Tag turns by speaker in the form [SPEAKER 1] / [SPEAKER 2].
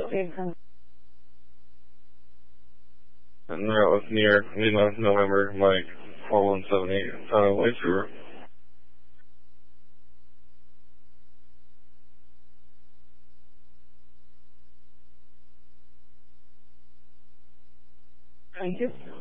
[SPEAKER 1] And that was near, November, like 4178, Way Sewer.
[SPEAKER 2] Thank you.